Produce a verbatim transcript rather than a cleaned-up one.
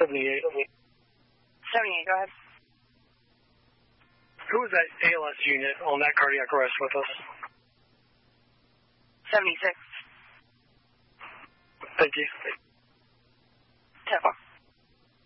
seventy-eight. seventy-eight, go ahead. Who was that A L S unit on that cardiac arrest with us? seventy-six. Thank you.